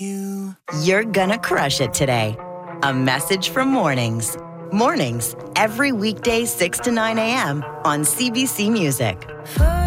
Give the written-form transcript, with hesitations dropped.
you. You're gonna crush it today. A message from Mornings. Mornings, every weekday 6 to 9 a.m. on CBC Music.